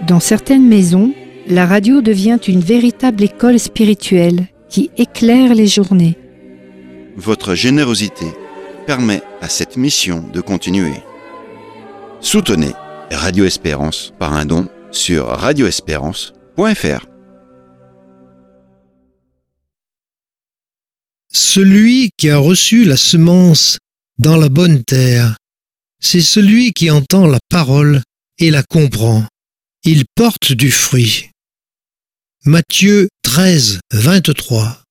Dans certaines maisons, la radio devient une véritable école spirituelle qui éclaire les journées. Votre générosité permet à cette mission de continuer. Soutenez Radio Espérance par un don sur radioespérance.fr. Celui qui a reçu la semence dans la bonne terre, c'est celui qui entend la parole et la comprend. Il porte du fruit. Matthieu 13, 23.